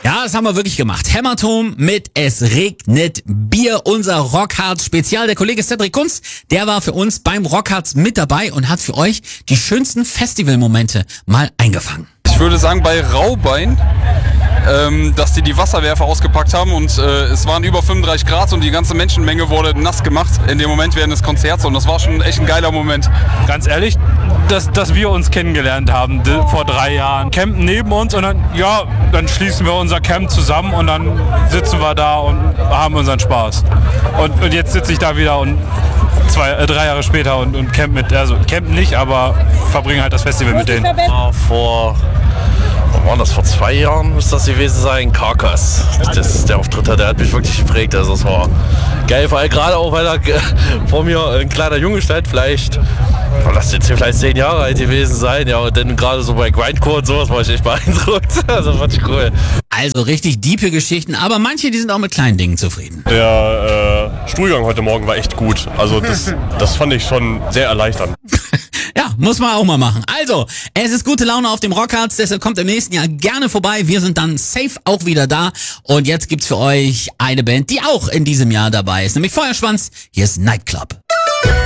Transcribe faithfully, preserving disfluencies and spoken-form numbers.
Ja, das haben wir wirklich gemacht. Hämatom mit Es regnet Bier, unser Rockharz-Spezial. Der Kollege Cedric Kunz, der war für uns beim Rockharz mit dabei und hat für euch die schönsten Festivalmomente mal eingefangen. Ich würde sagen, bei Raubein, ähm, dass die die Wasserwerfer ausgepackt haben und äh, es waren über fünfunddreißig Grad und die ganze Menschenmenge wurde nass gemacht in dem Moment während des Konzerts und das war schon echt ein geiler Moment. Ganz ehrlich, dass, dass wir uns kennengelernt haben d- vor drei Jahren. Campen neben uns und dann, ja, dann schließen wir unser Camp zusammen und dann sitzen wir da und haben unseren Spaß. Und, und jetzt sitze ich da wieder und zwei, äh, drei Jahre später und, und camp mit, also campen nicht, aber verbringen halt das Festival mit denen. Ah, vor, wann war das, vor zwei Jahren müsste das gewesen sein, Carcass. Das ist der Auftritt, der hat mich wirklich geprägt. Also das war geil, vor allem gerade auch, weil da vor mir ein kleiner Junge stand, vielleicht, lass jetzt vielleicht zehn Jahre alt gewesen sein, ja, und dann gerade so bei Grindcore und sowas war ich echt beeindruckt. Also fand ich cool. Also richtig diepe Geschichten, aber manche, die sind auch mit kleinen Dingen zufrieden. Der äh, Stuhlgang heute Morgen war echt gut. Also das, das fand ich schon sehr erleichternd. Ja, muss man auch mal machen. Also, es ist gute Laune auf dem Rockharz, deshalb kommt im nächsten Jahr gerne vorbei. Wir sind dann safe auch wieder da. Und jetzt gibt's für euch eine Band, die auch in diesem Jahr dabei ist, nämlich Feuerschwanz. Hier ist Nightclub.